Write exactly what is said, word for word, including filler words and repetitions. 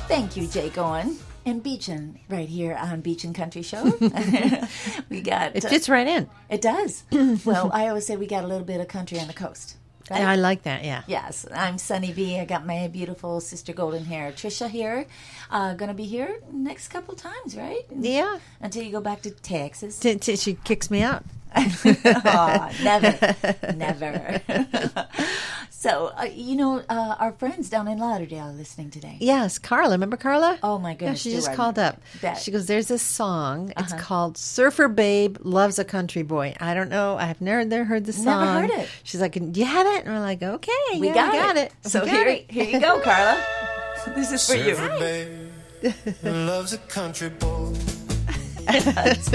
Thank you, Jake Owen. And Beachin, right here on Beachin Country Show. we got... It fits uh, right in. It does. Well, I always say we got a little bit of country on the coast. Right? I like that, yeah. Yes. I'm Sunny V. I got my beautiful sister golden hair, Trisha, here. Uh, going to be here next couple times, right? Yeah. Until you go back to Texas. T- t- she kicks me out. Oh, never. Never. So, uh, you know, uh, our friends down in Lauderdale are listening today. Yes, Carla. Remember Carla? Oh, my goodness. Yeah, she just right. called up. That. She goes, there's this song. It's uh-huh. called Surfer Babe Loves a Country Boy. I don't know. I've never, never heard the song. Never heard it. She's like, do you have it? And we're like, okay, we yeah, got, we got it. it. So got here, it. here you go, Carla. This is for Surfer you. Babe loves a country boy.